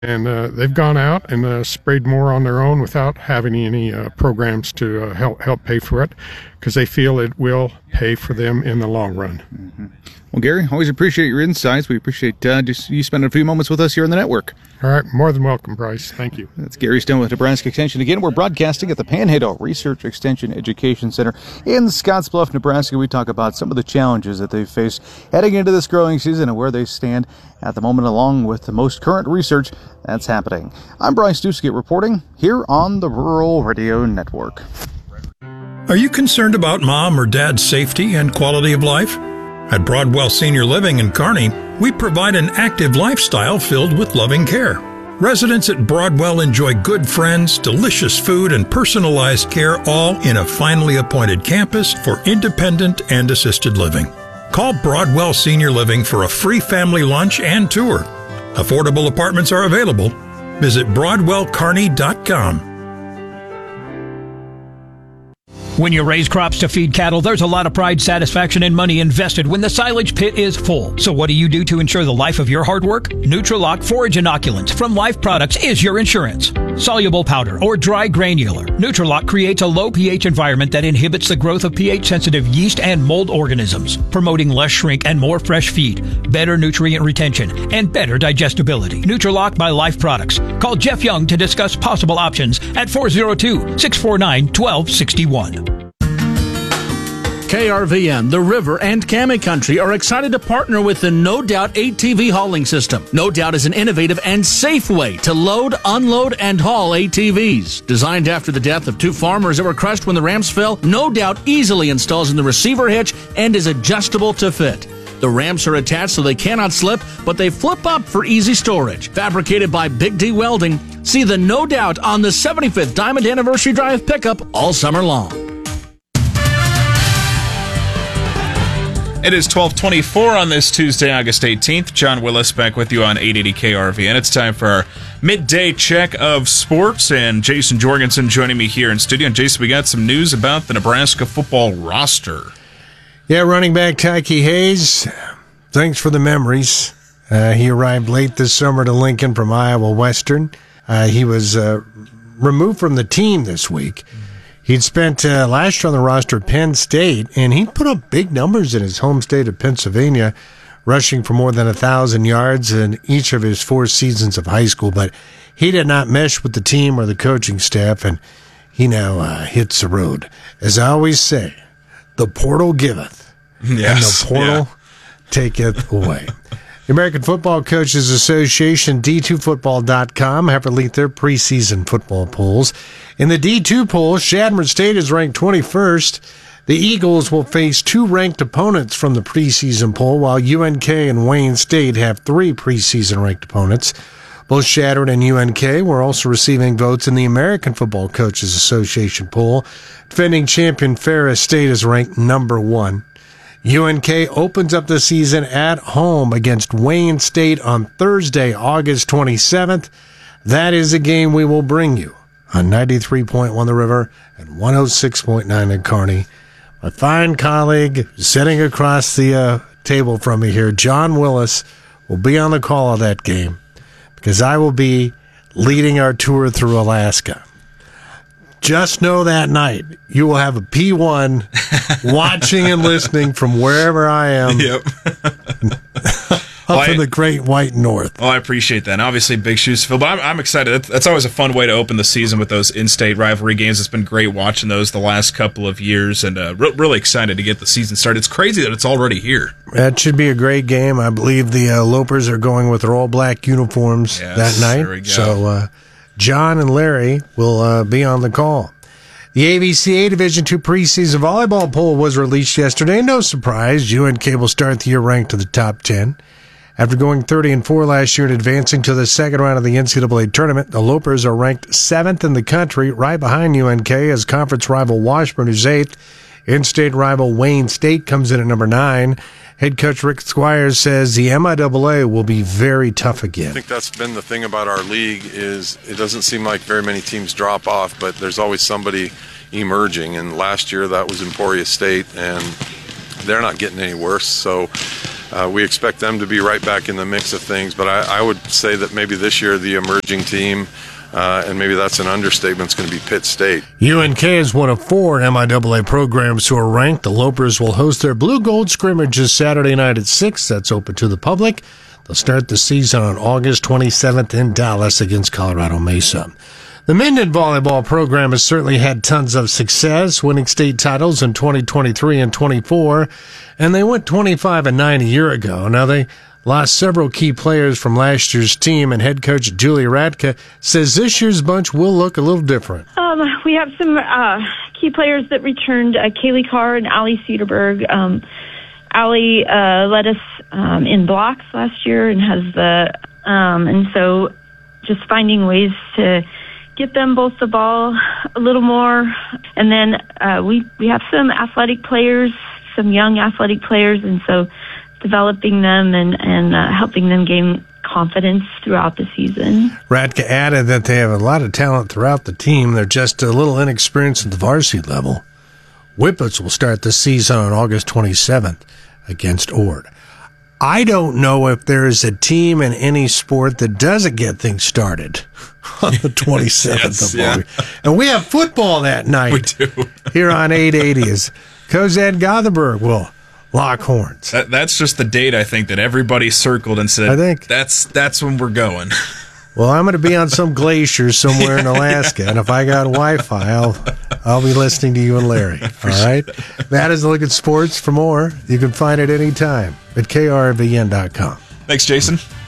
And they've gone out and sprayed more on their own without having any programs to help pay for it, because they feel it will pay for them in the long run. Mm-hmm. Well, Gary, always appreciate your insights. We appreciate just you spending a few moments with us here on the network. All right, more than welcome, Bryce. Thank you. That's Gary Stone with Nebraska Extension. Again, we're broadcasting at the Panhandle Research Extension Education Center in Scottsbluff, Nebraska. We talk about some of the challenges that they face heading into this growing season and where they stand at the moment, along with the most current research that's happening. I'm Bryce Duskett reporting here on the Rural Radio Network. Are you concerned about mom or dad's safety and quality of life? At Broadwell Senior Living in Kearney, we provide an active lifestyle filled with loving care. Residents at Broadwell enjoy good friends, delicious food, and personalized care, all in a finely appointed campus for independent and assisted living. Call Broadwell Senior Living for a free family lunch and tour. Affordable apartments are available. Visit BroadwellKearney.com. When you raise crops to feed cattle, there's a lot of pride, satisfaction, and money invested when the silage pit is full. So what do you do to ensure the life of your hard work? Nutrilock Forage Inoculants from Life Products is your insurance. Soluble powder or dry granular, Nutrilock creates a low pH environment that inhibits the growth of pH-sensitive yeast and mold organisms, promoting less shrink and more fresh feed, better nutrient retention, and better digestibility. Nutrilock by Life Products. Call Jeff Young to discuss possible options at 402-649-1261. KRVN, The River, and Cammy Country are excited to partner with the No Doubt ATV hauling system. No Doubt is an innovative and safe way to load, unload, and haul ATVs. Designed after the death of two farmers that were crushed when the ramps fell, No Doubt easily installs in the receiver hitch and is adjustable to fit. The ramps are attached so they cannot slip, but they flip up for easy storage. Fabricated by Big D Welding, see the No Doubt on the 75th Diamond Anniversary Drive pickup all summer long. It is 12:24 on this Tuesday, August 18th. John Willis back with you on 880 KRV, and it's time for our midday check of sports. And Jason Jorgensen joining me here in studio. And Jason, we got some news about the Nebraska football roster. Yeah, running back Tyke Hayes, thanks for the memories. He arrived late this summer to Lincoln from Iowa Western. He was removed from the team this week. He'd spent last year on the roster at Penn State, and he put up big numbers in his home state of Pennsylvania, rushing for more than 1,000 yards in each of his 4 seasons of high school. But he did not mesh with the team or the coaching staff, and he now hits the road. As I always say, the portal giveth, and the portal taketh away. The American Football Coaches Association, D2Football.com, have released their preseason football polls. In the D2 poll, Shadman State is ranked 21st. The Eagles will face 2 ranked opponents from the preseason poll, while UNK and Wayne State have 3 preseason ranked opponents. Both Shadman and UNK were also receiving votes in the American Football Coaches Association poll. Defending champion Ferris State is ranked number 1. UNK opens up the season at home against Wayne State on Thursday, August 27th. That is a game we will bring you on 93.1 The River and 106.9 in Kearney. My fine colleague sitting across the table from me here, John Willis, will be on the call of that game because I will be leading our tour through Alaska. Just know that night you will have a P1 watching and listening from wherever I am. Yep. Up in the great white north. Oh, I appreciate that. And obviously, big shoes to fill. But I'm excited. That's always a fun way to open the season with those in-state rivalry games. It's been great watching those the last couple of years, and really excited to get the season started. It's crazy that it's already here. That should be a great game. I believe the Lopers are going with their all-black uniforms that night. There we go. So John and Larry will be on the call. The AVCA Division II preseason volleyball poll was released yesterday. No surprise, UNK will start the year ranked to the top 10. After going 30-4 last year and advancing to the second round of the NCAA tournament, the Lopers are ranked 7th in the country, right behind UNK as conference rival Washburn is 8th. In-state rival Wayne State comes in at number 9. Head coach Rick Squires says the MIAA will be very tough again. I think that's been the thing about our league is it doesn't seem like very many teams drop off, but there's always somebody emerging. And last year that was Emporia State, and they're not getting any worse. So we expect them to be right back in the mix of things. But I would say that maybe this year the emerging team, and maybe that's an understatement, it's going to be Pitt State. UNK is one of 4 MIAA programs who are ranked. The Lopers will host their blue-gold scrimmages Saturday night at 6. That's open to the public. They'll start the season on August 27th in Dallas against Colorado Mesa. The Minden volleyball program has certainly had tons of success, winning state titles in 2023 and 24, and they went 25-9 a year ago. Now they lost several key players from last year's team, and head coach Julie Radka says this year's bunch will look a little different. We have some key players that returned, Kaylee Carr and Allie Cedarberg. Allie led us in blocks last year and has and so just finding ways to get them both the ball a little more. And then we have some athletic players, some young athletic players, and so developing them and helping them gain confidence throughout the season. Radka added that they have a lot of talent throughout the team. They're just a little inexperienced at the varsity level. Whippets will start the season on August 27th against Ord. I don't know if there is a team in any sport that doesn't get things started on the 27th of August. And we have football that night. We do. Here on 880 as Cozad Gothenburg will lock horns. That's just the date, I think, that everybody circled and said, I think that's when we're going. Well, I'm going to be on some glacier somewhere in Alaska, and if I got Wi-Fi, I'll be listening to you and Larry. All right? That is a look at sports. For more, you can find it anytime at krvn.com. Thanks, Jason.